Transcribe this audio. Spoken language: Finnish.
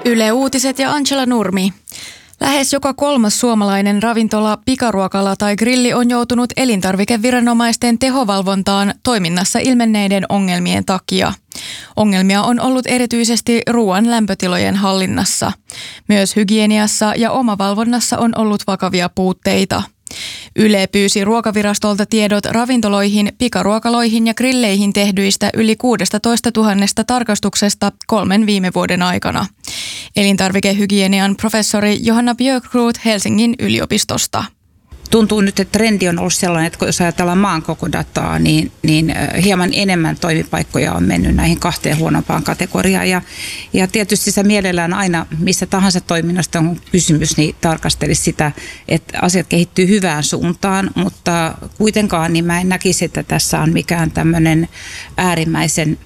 Yle Uutiset ja Angela Nurmi. Lähes joka kolmas suomalainen ravintola, pikaruokala tai grilli on joutunut elintarvikeviranomaisten tehovalvontaan toiminnassa ilmenneiden ongelmien takia. Ongelmia on ollut erityisesti ruoan lämpötilojen hallinnassa. Myös hygieniassa ja omavalvonnassa on ollut vakavia puutteita. Yle pyysi Ruokavirastolta tiedot ravintoloihin, pikaruokaloihin ja grilleihin tehdyistä yli 16 000 tarkastuksesta 3 viime vuoden aikana. Elintarvikehygienian professori Johanna Björkroth Helsingin yliopistosta. Tuntuu nyt, että trendi on ollut sellainen, että jos ajatellaan maan koko dataa, niin hieman enemmän toimipaikkoja on mennyt näihin 2 huonompaan kategoriaan. Ja tietysti se mielellään aina, missä tahansa toiminnasta on kysymys, niin tarkastelisi sitä, että asiat kehittyy hyvään suuntaan, mutta kuitenkaan niin mä en näkisi, että tässä on mikään tämmöinen äärimmäisen